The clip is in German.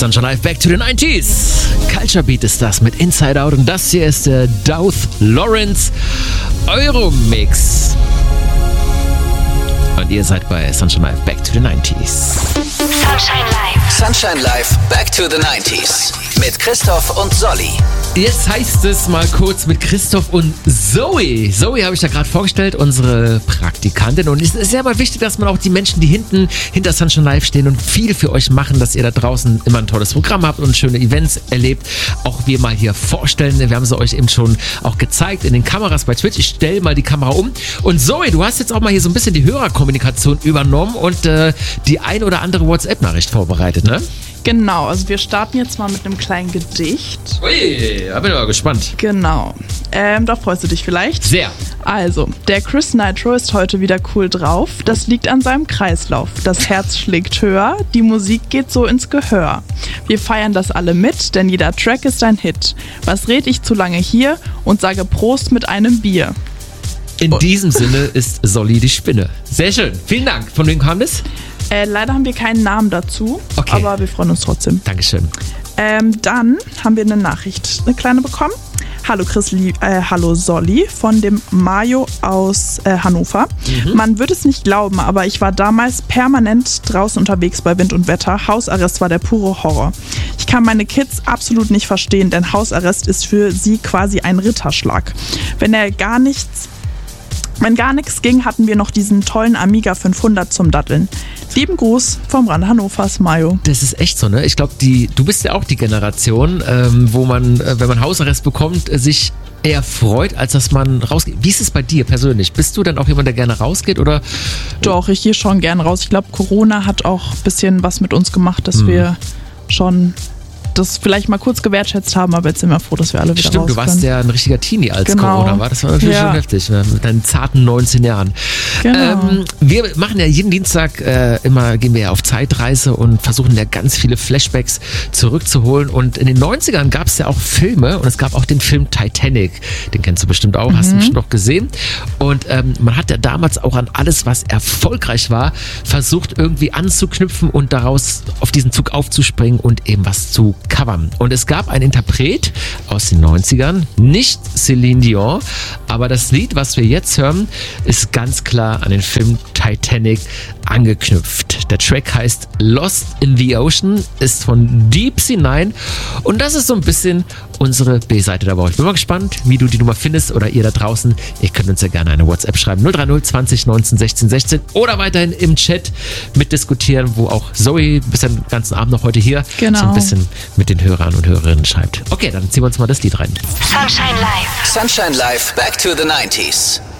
Sunshine Live, Back to the 90s. Culture Beat ist das mit Inside Out und das hier ist der Douth Lawrence Euromix. Und ihr seid bei Sunshine Live, Back to the 90s. Sunshine Live. Sunshine Live, Back to the 90s. Mit Christoph und Solly. Jetzt heißt es mal kurz mit Christoph und Zoe. Zoe habe ich ja gerade vorgestellt, unsere Praktikantin. Und es ist ja mal wichtig, dass man auch die Menschen, die hinter Sunshine Live stehen und viel für euch machen, dass ihr da draußen immer ein tolles Programm habt und schöne Events erlebt, auch wir mal hier vorstellen. Wir haben sie euch eben schon auch gezeigt in den Kameras bei Twitch. Ich stelle mal die Kamera um. Und Zoe, du hast jetzt auch mal hier so ein bisschen die Hörerkommunikation übernommen und die ein oder andere WhatsApp-Nachricht vorbereitet, ne? Genau, also wir starten jetzt mal mit einem kleinen Gedicht. Ui, da bin ich mal gespannt. Genau. Da freust du dich vielleicht. Sehr. Also, der Chris Nitro ist heute wieder cool drauf. Das liegt an seinem Kreislauf. Das Herz schlägt höher, die Musik geht so ins Gehör. Wir feiern das alle mit, denn jeder Track ist ein Hit. Was red ich zu lange hier und sage Prost mit einem Bier. In diesem Sinne ist Solly die Spinne. Sehr schön. Vielen Dank. Von wem kam das? Leider haben wir keinen Namen dazu, okay, aber wir freuen uns trotzdem. Dankeschön. Dann haben wir eine Nachricht, eine kleine bekommen. Hallo Chris, hallo Solly von dem Mario aus Hannover. Man würde es nicht glauben, aber ich war damals permanent draußen unterwegs bei Wind und Wetter. Hausarrest war der pure Horror. Ich kann meine Kids absolut nicht verstehen, denn Hausarrest ist für sie quasi ein Ritterschlag. Wenn gar nichts ging, hatten wir noch diesen tollen Amiga 500 zum Datteln. Lieben Gruß vom Rand Hannovers, Mayo. Das ist echt so, ne? Ich glaube, du bist ja auch die Generation, wo man, wenn man Hausarrest bekommt, sich eher freut, als dass man rausgeht. Wie ist es bei dir persönlich? Bist du dann auch jemand, der gerne rausgeht? Oder? Doch, ich gehe schon gern raus. Ich glaube, Corona hat auch ein bisschen was mit uns gemacht, dass wir schon das vielleicht mal kurz gewertschätzt haben, aber jetzt sind wir froh, dass wir alle wieder raus können. Stimmt, du warst ja ein richtiger Teenie, als Corona war. Das war natürlich schon heftig, ne? Mit deinen zarten 19 Jahren. Genau. Wir machen ja jeden Dienstag gehen wir ja auf Zeitreise und versuchen ja ganz viele Flashbacks zurückzuholen. Und in den 90ern gab es ja auch Filme und es gab auch den Film Titanic. Den kennst du bestimmt auch, hast du bestimmt noch gesehen. Und man hat ja damals auch an alles, was erfolgreich war, versucht irgendwie anzuknüpfen und daraus auf diesen Zug aufzuspringen und eben was zu covern. Und es gab einen Interpret aus den 90ern, nicht Celine Dion, aber das Lied, was wir jetzt hören, ist ganz klar an den Film Titanic angeknüpft. Der Track heißt Lost in the Ocean, ist von Deep Sea 9 und das ist so ein bisschen unsere B-Seite dabei. Ich bin mal gespannt, wie du die Nummer findest oder ihr da draußen. Ihr könnt uns ja gerne eine WhatsApp schreiben. 030 20 19 16 16 oder weiterhin im Chat mitdiskutieren, wo auch Zoe bis den ganzen Abend noch heute hier so ein bisschen mit den Hörern und Hörerinnen schreibt. Okay, dann ziehen wir uns mal das Lied rein. Sunshine Live. Sunshine Live, Back to the 90s.